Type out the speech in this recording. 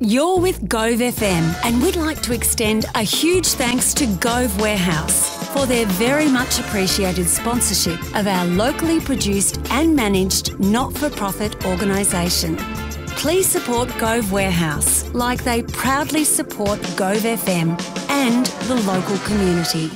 You're with Gove FM, and we'd like to extend a huge thanks to Gove Warehouse for their very much appreciated sponsorship of our locally produced and managed not-for-profit organisation. Please support Gove Warehouse like they proudly support Gove FM and the local community.